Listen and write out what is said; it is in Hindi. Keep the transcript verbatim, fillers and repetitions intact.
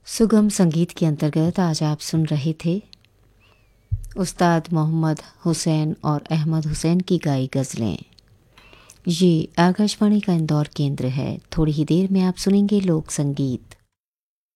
सुगम संगीत के अंतर्गत आज आप सुन रहे थे उस्ताद मोहम्मद हुसैन और अहमद हुसैन की गाई गज़लें। ये आकाशवाणी का इंदौर केंद्र है। थोड़ी ही देर में आप सुनेंगे लोक संगीत।